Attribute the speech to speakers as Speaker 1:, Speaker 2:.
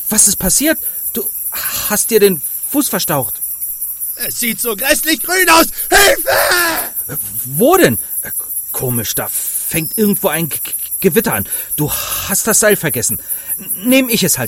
Speaker 1: Was ist passiert? Du hast dir den Fuß verstaucht.
Speaker 2: Es sieht so grässlich grün aus. Hilfe!
Speaker 1: Wo denn? Komisch, da fängt irgendwo ein Gewitter an. Du hast das Seil vergessen. Nehm ich es halt.